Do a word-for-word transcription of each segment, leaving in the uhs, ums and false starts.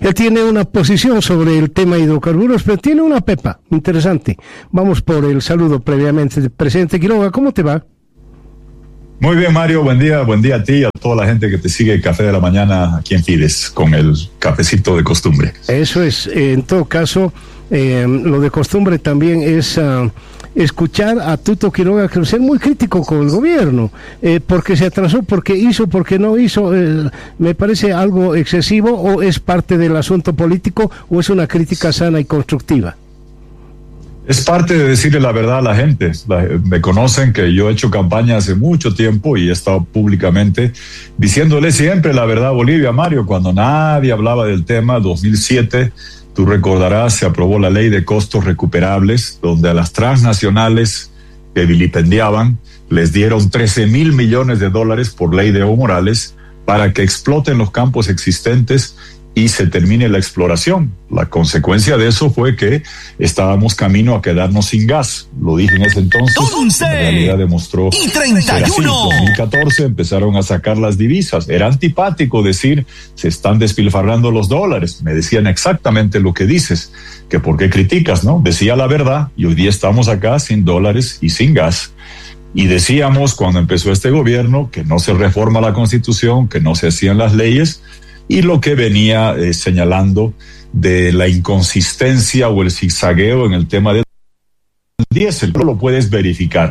Él tiene una posición sobre el tema hidrocarburos, pero tiene una pepa interesante. Vamos por el saludo previamente. Presidente Quiroga, ¿cómo te va? Muy bien, Mario, buen día, buen día a ti y a toda la gente que te sigue el Café de la Mañana aquí en Fides, con el cafecito de costumbre. Eso es, eh, en todo caso, eh, lo de costumbre también es uh, escuchar a Tuto Quiroga ser muy crítico con el gobierno, eh, porque se atrasó, porque hizo, porque no hizo. Eh, me parece algo excesivo, o es parte del asunto político, o es una crítica sana y constructiva. Es parte de decirle la verdad a la gente. La, me conocen que yo he hecho campaña hace mucho tiempo y he estado públicamente diciéndole siempre la verdad a Bolivia, Mario. Cuando nadie hablaba del tema, dos mil siete, tú recordarás, se aprobó la ley de costos recuperables, donde a las transnacionales que vilipendiaban les dieron trece mil millones de dólares por ley de Evo Morales para que exploten los campos existentes y se termine la exploración. La consecuencia de eso fue que estábamos camino a quedarnos sin gas. Lo dije en ese entonces. La realidad demostró y treinta y uno. ser así. En dos mil catorce empezaron a sacar las divisas. Era antipático decir, se están despilfarrando los dólares. Me decían exactamente lo que dices, que por qué criticas, ¿no? Decía la verdad, y hoy día estamos acá sin dólares y sin gas. Y decíamos cuando empezó este gobierno que no se reforma la Constitución, que no se hacían las leyes, y lo que venía eh, señalando de la inconsistencia o el zigzagueo en el tema del diésel. No lo puedes verificar.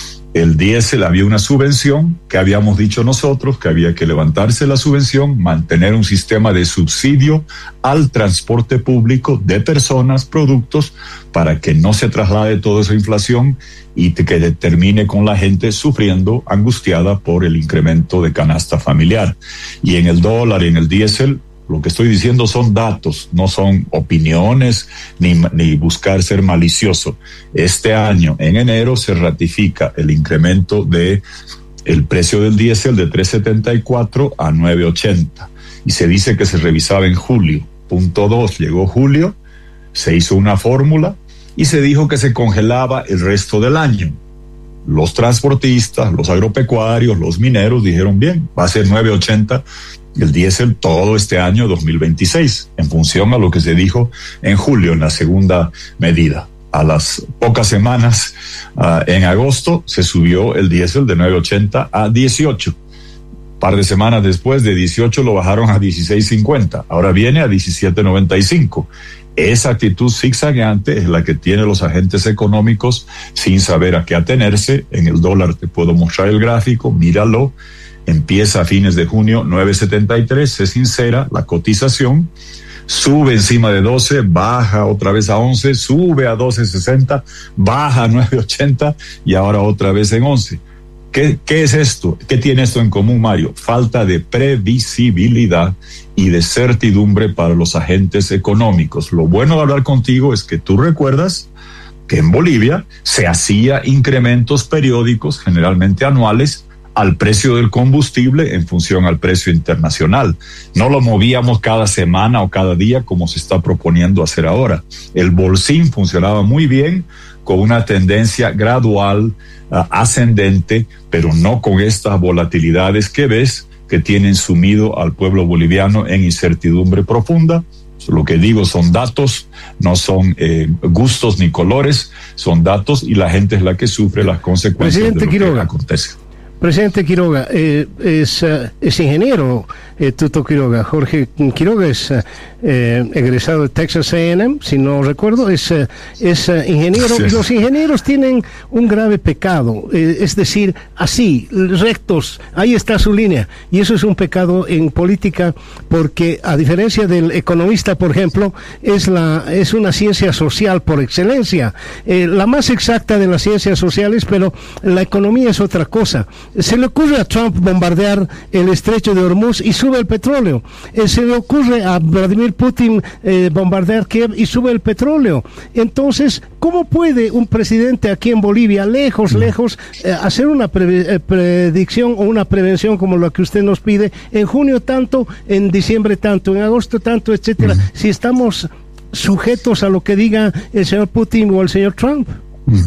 El diésel, había una subvención que habíamos dicho nosotros que había que levantarse la subvención, mantener un sistema de subsidio al transporte público de personas, productos, para que no se traslade toda esa inflación y que termine con la gente sufriendo, angustiada por el incremento de canasta familiar. Y en el dólar y en el diésel, lo que estoy diciendo son datos, no son opiniones ni, ni buscar ser malicioso. Este año, en enero, se ratifica el incremento de el precio del diésel de tres setenta y cuatro a nueve ochenta. Y se dice que se revisaba en julio. Punto dos, llegó julio, se hizo una fórmula y se dijo que se congelaba el resto del año. Los transportistas, los agropecuarios, los mineros dijeron bien, va a ser nueve ochenta el diésel todo este año dos mil veintiséis, en función a lo que se dijo en julio, en la segunda medida. A las pocas semanas, uh, en agosto, se subió el diésel de nueve ochenta a dieciocho. Un par de semanas después, de dieciocho lo bajaron a dieciséis cincuenta. Ahora viene a diecisiete noventa y cinco. Esa actitud zigzagueante es la que tienen los agentes económicos sin saber a qué atenerse. En el dólar te puedo mostrar el gráfico, míralo. Empieza a fines de junio nueve setenta y tres, se sincera la cotización, sube encima de doce, baja otra vez a once, sube a doce sesenta, baja a nueve ochenta y ahora otra vez en once. ¿Qué, qué es esto? ¿Qué tiene esto en común, Mario? Falta de previsibilidad y de certidumbre para los agentes económicos. Lo bueno de hablar contigo es que tú recuerdas que en Bolivia se hacía incrementos periódicos, generalmente anuales, al precio del combustible en función al precio internacional. No lo movíamos cada semana o cada día como se está proponiendo hacer ahora. El bolsín funcionaba muy bien, con una tendencia gradual, uh, ascendente, pero no con estas volatilidades que ves que tienen sumido al pueblo boliviano en incertidumbre profunda. Lo que digo son datos, no son eh, gustos ni colores, son datos y la gente es la que sufre las consecuencias Presidente de lo Quiroga. que acontece. Presidente Quiroga, eh, es, uh, es ingeniero, eh, Tuto Quiroga. Jorge Quiroga es uh, eh, egresado de Texas A and M, si no recuerdo, es, uh, es uh, ingeniero. Sí. Los ingenieros tienen un grave pecado, eh, es decir, así, rectos, ahí está su línea. Y eso es un pecado en política porque, a diferencia del economista, por ejemplo, es, la, es una ciencia social por excelencia, eh, la más exacta de las ciencias sociales, pero la economía es otra cosa. Se le ocurre a Trump bombardear el estrecho de Hormuz y sube el petróleo. Eh, se le ocurre a Vladimir Putin eh, bombardear Kiev y sube el petróleo. Entonces, ¿cómo puede un presidente aquí en Bolivia, lejos, lejos, eh, hacer una pre- eh, predicción o una prevención como la que usted nos pide en junio tanto, en diciembre tanto, en agosto tanto, etcétera, mm. si estamos sujetos a lo que diga el señor Putin o el señor Trump? Mm.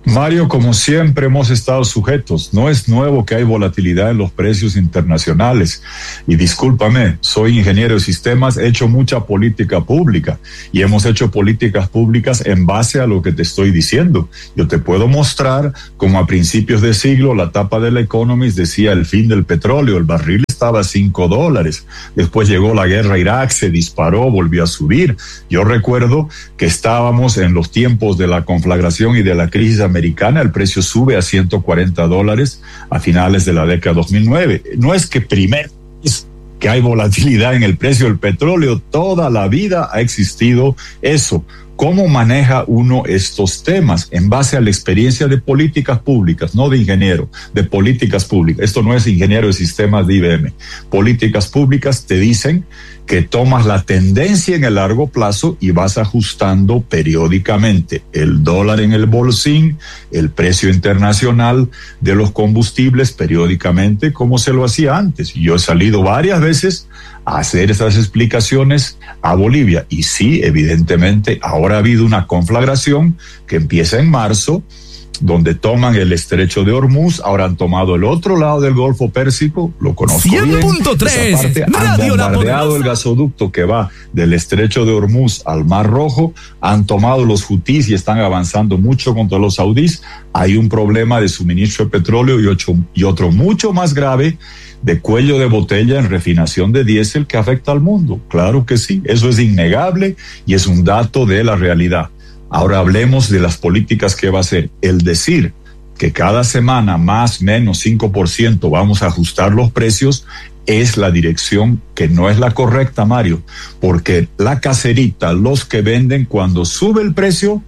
Mario, como siempre hemos estado sujetos. No es nuevo que hay volatilidad en los precios internacionales. Y discúlpame, soy ingeniero de sistemas, he hecho mucha política pública y hemos hecho políticas públicas en base a lo que te estoy diciendo. Yo te puedo mostrar como a principios de siglo la tapa de la Economist decía el fin del petróleo, el barril estaba a cinco dólares. Después llegó la guerra a Irak, se disparó, volvió a subir. Yo recuerdo que estábamos en los tiempos de la conflagración y de la crisis americana, el precio sube a ciento cuarenta dólares a finales de la década dos mil nueve. No es que primero es que hay volatilidad en el precio del petróleo, toda la vida ha existido eso. ¿Cómo maneja uno estos temas? En base a la experiencia de políticas públicas, no de ingeniero, de políticas públicas. Esto no es ingeniero de sistemas de I B M. Políticas públicas te dicen que tomas la tendencia en el largo plazo y vas ajustando periódicamente el dólar en el bolsín, el precio internacional de los combustibles periódicamente, como se lo hacía antes. Yo he salido varias veces a hacer esas explicaciones a Bolivia. Y sí, evidentemente, ahora ha habido una conflagración que empieza en marzo, donde toman el estrecho de Hormuz, ahora han tomado el otro lado del Golfo Pérsico, lo conozco bien. cien punto tres, han bombardeado el gasoducto que va del estrecho de Hormuz al Mar Rojo, han tomado los hutís y están avanzando mucho contra los saudíes. Hay un problema de suministro de petróleo y, ocho, y otro mucho más grave de cuello de botella en refinación de diésel que afecta al mundo. Claro que sí, eso es innegable y es un dato de la realidad. Ahora hablemos de las políticas que va a hacer. El decir que cada semana más menos cinco por ciento vamos a ajustar los precios es la dirección que no es la correcta, Mario, porque la caserita, los que venden cuando sube el precio,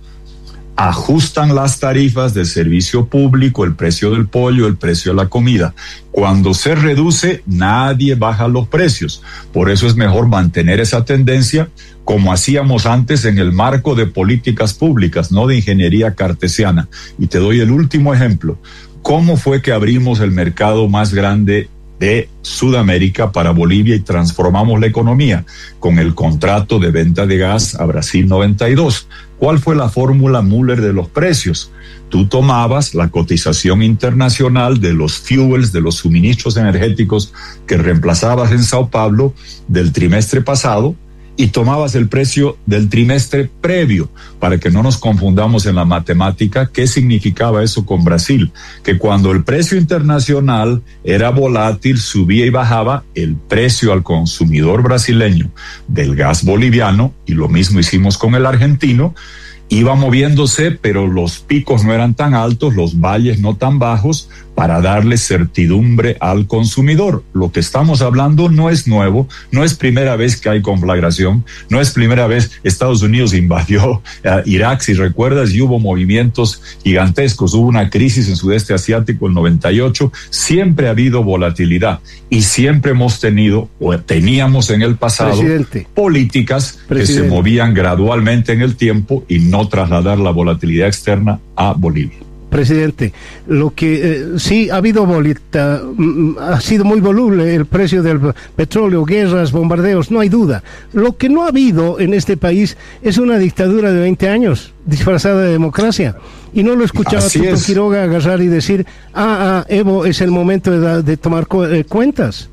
ajustan las tarifas del servicio público, el precio del pollo, el precio de la comida. Cuando se reduce, nadie baja los precios. Por eso es mejor mantener esa tendencia como hacíamos antes en el marco de políticas públicas, no de ingeniería cartesiana. Y te doy el último ejemplo. ¿Cómo fue que abrimos el mercado más grande de Sudamérica para Bolivia y transformamos la economía? Con el contrato de venta de gas a Brasil noventa y dos. ¿Cuál fue la fórmula Müller de los precios? Tú tomabas la cotización internacional de los fuels, de los suministros energéticos que reemplazabas en Sao Paulo del trimestre pasado, y tomabas el precio del trimestre previo, para que no nos confundamos en la matemática. ¿Qué significaba eso con Brasil? Que cuando el precio internacional era volátil, subía y bajaba, el precio al consumidor brasileño del gas boliviano, y lo mismo hicimos con el argentino, iba moviéndose, pero los picos no eran tan altos, los valles no tan bajos, para darle certidumbre al consumidor. Lo que estamos hablando no es nuevo, no es primera vez que hay conflagración, no es primera vez Estados Unidos invadió uh, Irak, si recuerdas, y hubo movimientos gigantescos, hubo una crisis en sudeste asiático en noventa y ocho, siempre ha habido volatilidad y siempre hemos tenido, o teníamos en el pasado, Presidente. políticas Presidente. que se movían gradualmente en el tiempo y no trasladar la volatilidad externa a Bolivia. Presidente, lo que eh, sí ha habido bolita, mm, ha sido muy voluble el precio del petróleo, guerras, bombardeos, no hay duda. Lo que no ha habido en este país es una dictadura de veinte años disfrazada de democracia. Y no lo escuchaba Tuto Quiroga agarrar y decir, ah, ah, Evo, es el momento de, de tomar cu- eh, cuentas.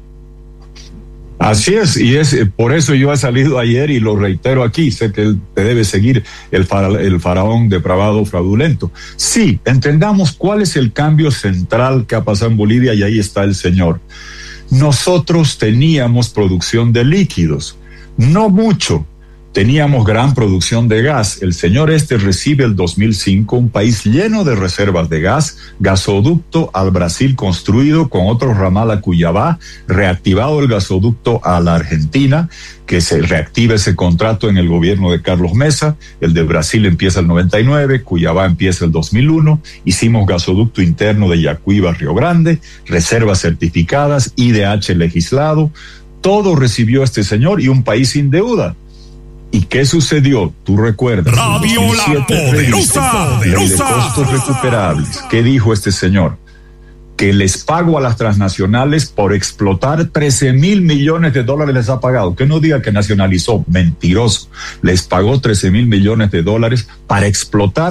Así es, y es por eso yo he salido ayer y lo reitero aquí. Sé que te debe seguir el, fara, el faraón depravado fraudulento. Sí, entendamos cuál es el cambio central que ha pasado en Bolivia, y ahí está el señor. Nosotros teníamos producción de líquidos, no mucho. Teníamos gran producción de gas. El señor este recibe el dos mil cinco un país lleno de reservas de gas, gasoducto al Brasil construido con otro ramal a Cuyabá, reactivado el gasoducto a la Argentina, que se reactiva ese contrato en el gobierno de Carlos Mesa. El de Brasil empieza el noventa y nueve, Cuyabá empieza el dos mil uno, hicimos gasoducto interno de Yacuiba a Río Grande, reservas certificadas, I D H legislado, todo recibió este señor y un país sin deuda. ¿Y qué sucedió? Tú recuerdas. Radio La Poderosa. Ley de costos recuperables. ¿Qué dijo este señor? Que les pago a las transnacionales por explotar trece mil millones de dólares les ha pagado. Que no diga que nacionalizó, mentiroso. Les pagó trece mil millones de dólares para explotar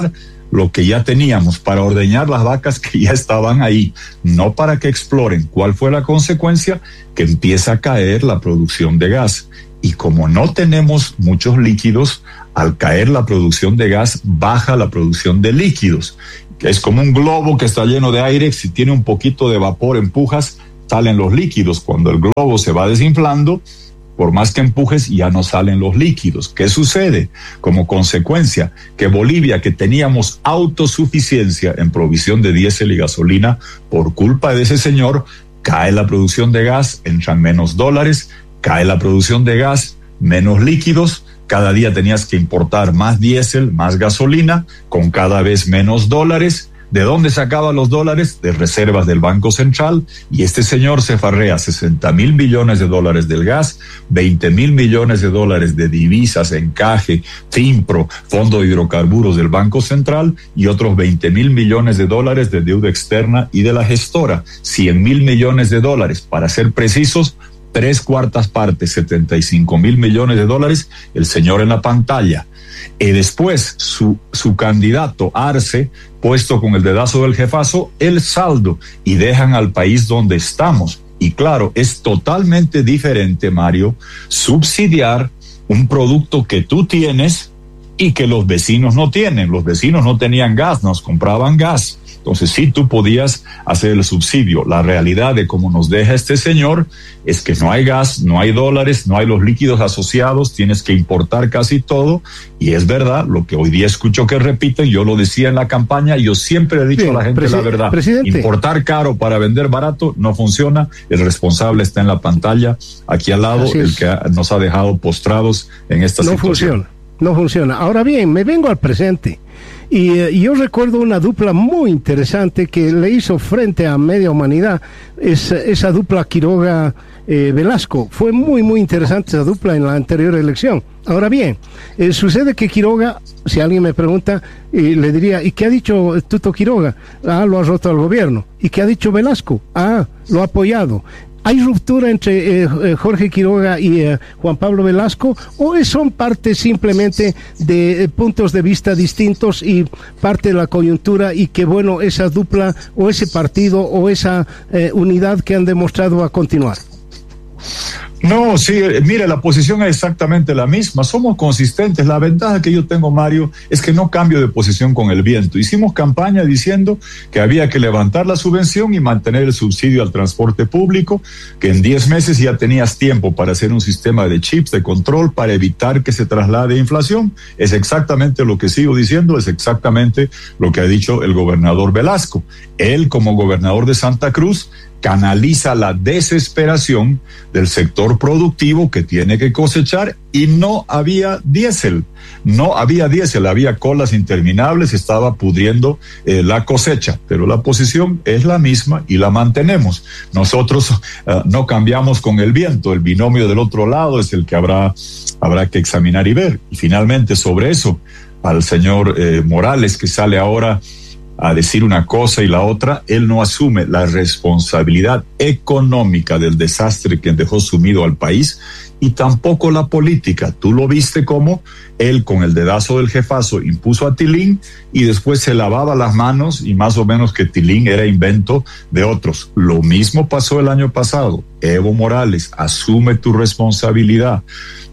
lo que ya teníamos, para ordeñar las vacas que ya estaban ahí, no para que exploren. ¿Cuál fue la consecuencia? Que empieza a caer la producción de gas. Y como no tenemos muchos líquidos, al caer la producción de gas, baja la producción de líquidos. Es como un globo que está lleno de aire, si tiene un poquito de vapor, empujas, salen los líquidos. Cuando el globo se va desinflando, por más que empujes, ya no salen los líquidos. ¿Qué sucede? Como consecuencia, que Bolivia, que teníamos autosuficiencia en provisión de diésel y gasolina, por culpa de ese señor, cae la producción de gas, entran menos dólares, cae la producción de gas, menos líquidos, cada día tenías que importar más diésel, más gasolina, con cada vez menos dólares. ¿De dónde sacaba los dólares? De reservas del Banco Central, y este señor se farrea sesenta mil millones de dólares del gas, veinte mil millones de dólares de divisas, encaje, FINPRO, Fondo de Hidrocarburos del Banco Central, y otros veinte mil millones de dólares de deuda externa y de la gestora, cien mil millones de dólares, para ser precisos, tres cuartas partes, setenta y cinco mil millones de dólares, el señor en la pantalla. Y después su, su candidato Arce, puesto con el dedazo del jefazo, el saldo, y dejan al país donde estamos. Y claro, es totalmente diferente, Mario, subsidiar un producto que tú tienes y que los vecinos no tienen. Los vecinos no tenían gas, nos compraban gas. Entonces sí, tú podías hacer el subsidio. La realidad de cómo nos deja este señor es que no hay gas, no hay dólares, no hay los líquidos asociados, tienes que importar casi todo. Y es verdad, lo que hoy día escucho que repiten, yo lo decía en la campaña, yo siempre he dicho Bien, a la gente la verdad. Presidente. Importar caro para vender barato no funciona, el responsable está en la pantalla, aquí al lado, el que ha, nos ha dejado postrados en esta no situación. No funciona, no funciona. Ahora bien, me vengo al presente. Y eh, yo recuerdo una dupla muy interesante que le hizo frente a media humanidad, es, esa dupla Quiroga-Velasco. Eh, Fue muy, muy interesante esa dupla en la anterior elección. Ahora bien, eh, sucede que Quiroga, si alguien me pregunta, eh, le diría, ¿y qué ha dicho Tuto Quiroga? Ah, lo ha roto al gobierno. ¿Y qué ha dicho Velasco? Ah, lo ha apoyado. ¿Hay ruptura entre eh, Jorge Quiroga y eh, Juan Pablo Velasco, o son parte simplemente de eh, puntos de vista distintos y parte de la coyuntura, y que bueno, esa dupla o ese partido o esa eh, unidad que han demostrado a continuar? No, sí, mire, la posición es exactamente la misma, somos consistentes. La ventaja que yo tengo, Mario, es que no cambio de posición con el viento. Hicimos campaña diciendo que había que levantar la subvención y mantener el subsidio al transporte público, que en diez meses ya tenías tiempo para hacer un sistema de chips de control para evitar que se traslade inflación. Es exactamente lo que sigo diciendo, es exactamente lo que ha dicho el gobernador Velasco. Él, como gobernador de Santa Cruz, canaliza la desesperación del sector productivo que tiene que cosechar, y no había diésel, no había diésel, había colas interminables, estaba pudriendo eh, la cosecha, pero la posición es la misma y la mantenemos. Nosotros uh, no cambiamos con el viento, el binomio del otro lado es el que habrá, habrá que examinar y ver. Y finalmente, sobre eso, al señor eh, Morales, que sale ahora a decir una cosa y la otra, él no asume la responsabilidad económica del desastre que dejó sumido al país, y tampoco la política. Tú lo viste como él, con el dedazo del jefazo, impuso a Tilín y después se lavaba las manos, y más o menos que Tilín era invento de otros. Lo mismo pasó el año pasado. Evo Morales, asume tu responsabilidad.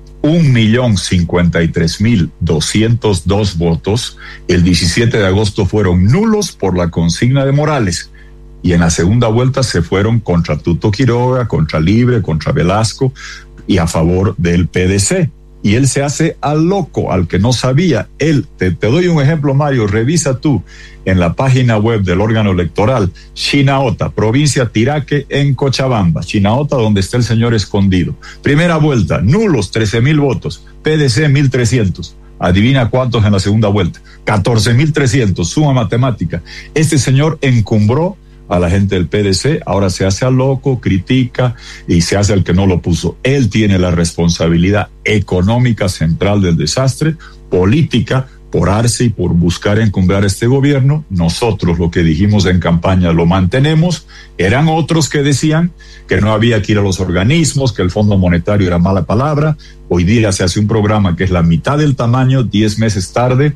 Un millón cincuenta y tres mil doscientos dos votos el diecisiete de agosto fueron nulos por la consigna de Morales, y en la segunda vuelta se fueron contra Tuto Quiroga, contra Libre, contra Velasco y a favor del P D C. Y él se hace al loco, al que no sabía. Él, te, te doy un ejemplo, Mario, revisa tú en la página web del órgano electoral, Chinaota, provincia Tiraque, en Cochabamba. Chinaota, donde está el señor escondido. Primera vuelta, nulos, trece mil votos. P D C, mil trescientos. Adivina cuántos en la segunda vuelta. catorce mil trescientos, suma matemática. Este señor encumbró a la gente del P D C, ahora se hace al loco, critica y se hace al que no lo puso. Él tiene la responsabilidad económica central del desastre, política por Arce y por buscar encumbrar este gobierno. Nosotros lo que dijimos en campaña lo mantenemos. Eran otros que decían que no había que ir a los organismos, que el Fondo Monetario era mala palabra. Hoy día se hace un programa que es la mitad del tamaño, diez meses tarde,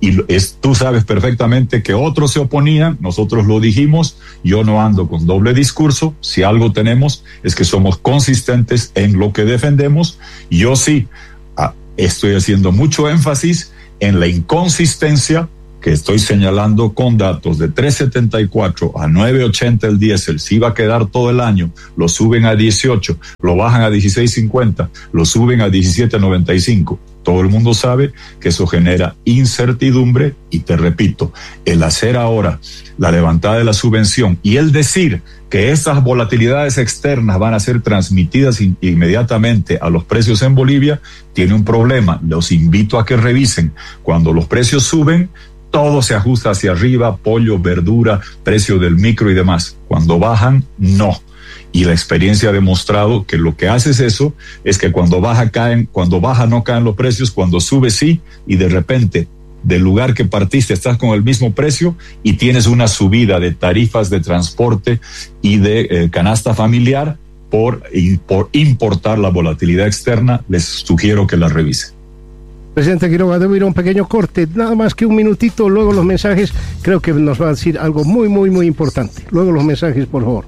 y es, tú sabes perfectamente que otros se oponían, nosotros lo dijimos, yo no ando con doble discurso, si algo tenemos es que somos consistentes en lo que defendemos. Yo sí ah, estoy haciendo mucho énfasis en la inconsistencia que estoy señalando con datos de tres setenta y cuatro a nueve ochenta el diésel, si va a quedar todo el año, lo suben a dieciocho, lo bajan a dieciséis cincuenta, lo suben a diecisiete noventa y cinco. Todo el mundo sabe que eso genera incertidumbre y te repito, el hacer ahora la levantada de la subvención y el decir que estas volatilidades externas van a ser transmitidas in- inmediatamente a los precios en Bolivia, tiene un problema. Los invito a que revisen. Cuando los precios suben, todo se ajusta hacia arriba, pollo, verdura, precio del micro y demás. Cuando bajan, no. Y la experiencia ha demostrado que lo que hace es eso, es que cuando baja caen, cuando baja no caen los precios, cuando sube sí, y de repente del lugar que partiste estás con el mismo precio y tienes una subida de tarifas de transporte y de eh, canasta familiar por, y por importar la volatilidad externa. Les sugiero que la revisen. Presidente Quiroga, debo ir a un pequeño corte, nada más que un minutito, luego los mensajes, creo que nos va a decir algo muy, muy, muy importante. Luego los mensajes, por favor.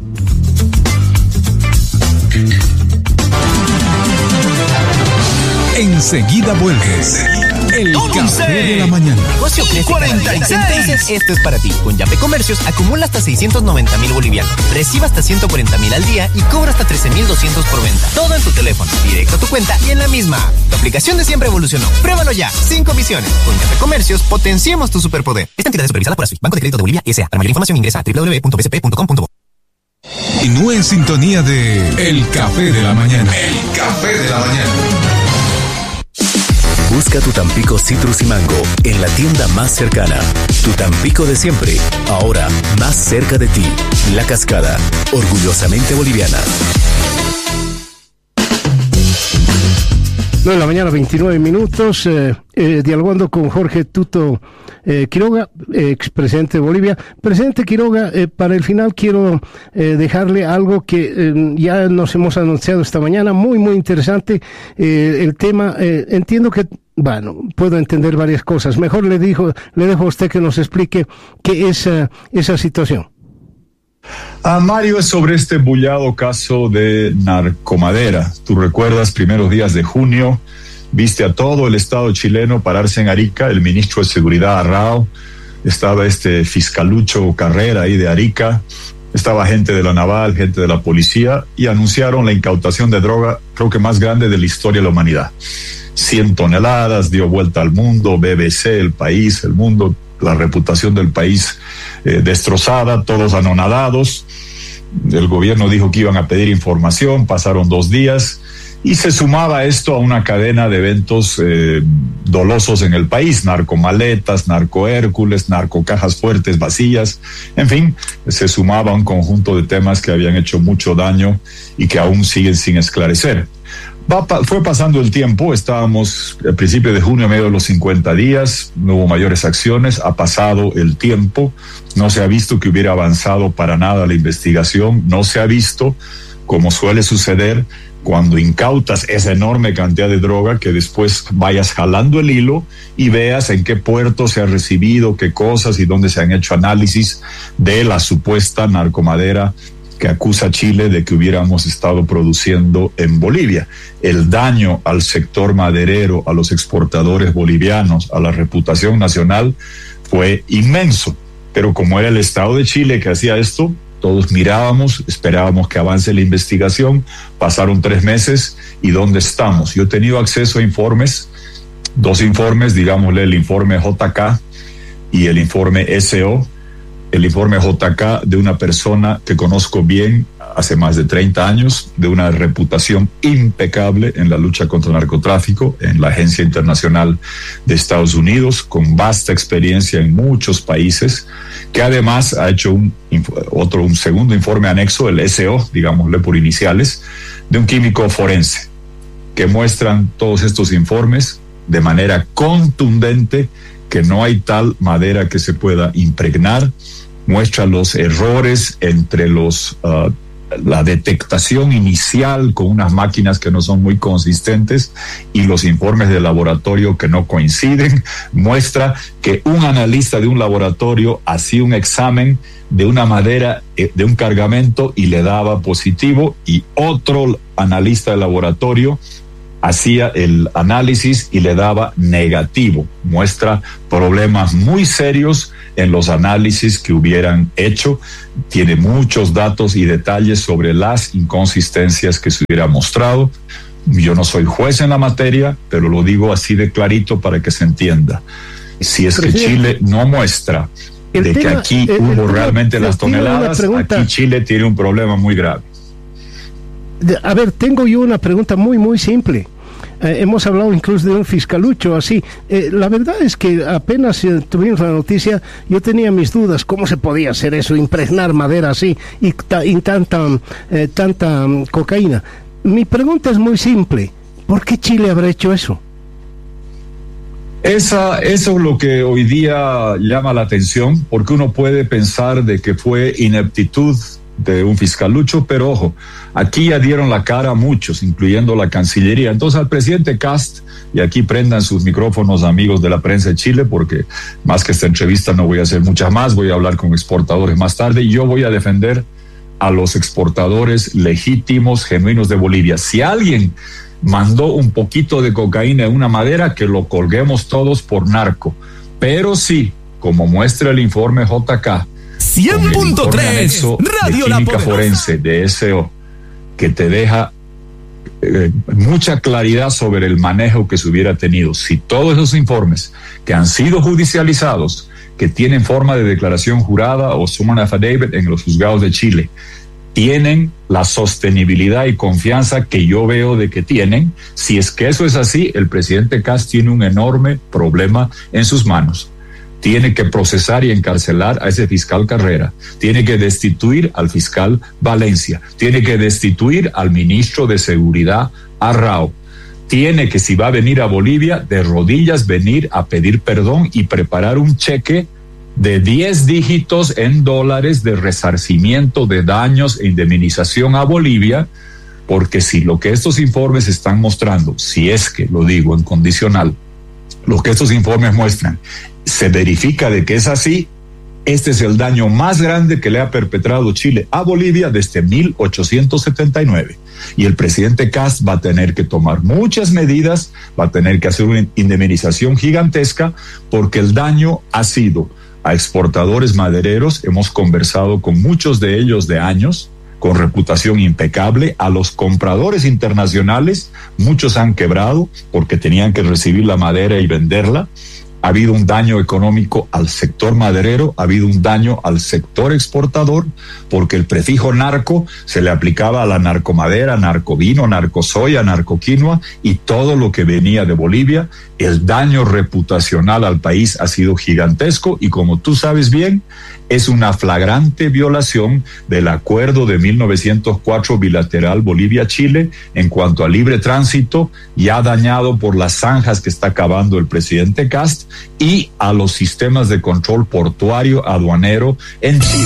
Enseguida vuelves. El café de la mañana. Negocio crece cuarenta y seis. Entonces esto es para ti. Con Yape Comercios acumula hasta seiscientos noventa mil bolivianos, recibe hasta ciento cuarenta mil al día y cobra hasta trece mil doscientos por venta. Todo en tu teléfono, directo a tu cuenta y en la misma app. Tu aplicación de siempre evolucionó. Pruébalo ya, sin comisiones. Con Yape Comercios potenciemos tu superpoder. Esta entidad es supervisada por ASFI, Banco de Crédito de Bolivia S A. Para mayor información ingresa a doble u doble u doble u punto b c p punto com punto bo. Continúe en sintonía de El Café de la Mañana. El Café de la Mañana. Busca tu Tampico Citrus y Mango en la tienda más cercana. Tu Tampico de siempre, ahora más cerca de ti. La Cascada, orgullosamente boliviana. nueve de la mañana, veintinueve minutos, eh, eh, dialogando con Jorge Tuto eh, Quiroga, eh, expresidente de Bolivia. Presidente Quiroga, eh, para el final quiero eh, dejarle algo que eh, ya nos hemos anunciado esta mañana, muy, muy interesante. Eh, el tema, eh, entiendo que, bueno, puedo entender varias cosas. Mejor le dijo, le dejo a usted que nos explique qué es uh, esa situación. A Mario, es sobre este bullado caso de narcomadera. Tú recuerdas, primeros días de junio, viste a todo el Estado chileno pararse en Arica, el ministro de Seguridad Arrao, estaba este fiscalucho Carrera ahí de Arica, estaba gente de la Naval, gente de la policía, y anunciaron la incautación de droga, creo que más grande de la historia de la humanidad. cien toneladas, dio vuelta al mundo, B B C, el país, el mundo, la reputación del país eh, destrozada, todos anonadados. El gobierno dijo que iban a pedir información, pasaron dos días y se sumaba esto a una cadena de eventos eh, dolosos en el país, narcomaletas, narcohércules, narcocajas fuertes vacías, en fin, se sumaba a un conjunto de temas que habían hecho mucho daño y que aún siguen sin esclarecer. Va, fue pasando el tiempo, estábamos al principio de junio, a medio de los cincuenta días, no hubo mayores acciones, ha pasado el tiempo, no se ha visto que hubiera avanzado para nada la investigación, no se ha visto, como suele suceder, cuando incautas esa enorme cantidad de droga, que después vayas jalando el hilo y veas en qué puerto se ha recibido, qué cosas y dónde se han hecho análisis de la supuesta narcomadera que acusa a Chile de que hubiéramos estado produciendo en Bolivia. El daño al sector maderero, a los exportadores bolivianos, a la reputación nacional fue inmenso. Pero como era el Estado de Chile que hacía esto, todos mirábamos, esperábamos que avance la investigación. Pasaron tres meses y ¿dónde estamos? Yo he tenido acceso a informes, dos informes, digámosle el informe J K y el informe S O. El informe J K de una persona que conozco bien hace más de treinta años, de una reputación impecable en la lucha contra el narcotráfico, en la Agencia Internacional de Estados Unidos, con vasta experiencia en muchos países, que además ha hecho un otro, un segundo informe anexo, el S O, digámosle por iniciales, de un químico forense, que muestran todos estos informes de manera contundente que no hay tal madera que se pueda impregnar. Muestra los errores entre los uh, la detectación inicial con unas máquinas que no son muy consistentes y los informes de laboratorio que no coinciden, muestra que un analista de un laboratorio hacía un examen de una madera, de un cargamento y le daba positivo, y otro analista de laboratorio hacía el análisis y le daba negativo. Muestra problemas muy serios en los análisis que hubieran hecho. Tiene muchos datos y detalles sobre las inconsistencias que se hubiera mostrado. Yo no soy juez en la materia, pero lo digo así de clarito para que se entienda. Si es que Chile no muestra de tema, que aquí el, hubo el realmente tema, las toneladas, aquí Chile tiene un problema muy grave. A ver, tengo yo una pregunta muy, muy simple. Eh, hemos hablado incluso de un fiscalucho así. Eh, la verdad es que apenas eh, tuvimos la noticia, yo tenía mis dudas, ¿cómo se podía hacer eso, impregnar madera así y, ta, y tanta, eh, tanta um, cocaína? Mi pregunta es muy simple, ¿por qué Chile habrá hecho eso? Esa, eso es lo que hoy día llama la atención, porque uno puede pensar de que fue ineptitud de un fiscalucho, pero ojo, aquí ya dieron la cara a muchos, incluyendo la Cancillería. Entonces al presidente Kast, y aquí prendan sus micrófonos amigos de la prensa de Chile, porque más que esta entrevista no voy a hacer muchas más, voy a hablar con exportadores más tarde, y yo voy a defender a los exportadores legítimos, genuinos de Bolivia. Si alguien mandó un poquito de cocaína en una madera, que lo colguemos todos por narco, pero sí, como muestra el informe J K, cien punto tres Radio La Química Forense de S O, que te deja eh, mucha claridad sobre el manejo que se hubiera tenido. Si todos esos informes que han sido judicializados, que tienen forma de declaración jurada o summon affidavit en los juzgados de Chile, tienen la sostenibilidad y confianza que yo veo de que tienen, si es que eso es así, el presidente Kast tiene un enorme problema en sus manos. Tiene que procesar y encarcelar a ese fiscal Carrera, tiene que destituir al fiscal Valencia, tiene que destituir al ministro de Seguridad Arrao, tiene que, si va a venir a Bolivia, de rodillas venir a pedir perdón y preparar un cheque de diez dígitos en dólares de resarcimiento de daños e indemnización a Bolivia, porque si lo que estos informes están mostrando, si es que, lo digo en condicional, lo que estos informes muestran, se verifica de que es así, este es el daño más grande que le ha perpetrado Chile a Bolivia desde mil ochocientos setenta y nueve. Y el presidente Kast va a tener que tomar muchas medidas, va a tener que hacer una indemnización gigantesca, porque el daño ha sido a exportadores madereros, hemos conversado con muchos de ellos de años, con reputación impecable, a los compradores internacionales, muchos han quebrado porque tenían que recibir la madera y venderla. Ha habido un daño económico al sector maderero, ha habido un daño al sector exportador, porque el prefijo narco se le aplicaba a la narcomadera, narcovino, narcosoya, narcoquinoa y todo lo que venía de Bolivia. El daño reputacional al país ha sido gigantesco y, como tú sabes bien, es una flagrante violación del acuerdo de mil novecientos cuatro bilateral Bolivia-Chile en cuanto a libre tránsito, ya dañado por las zanjas que está cavando el presidente Kast, y a los sistemas de control portuario aduanero en Chile.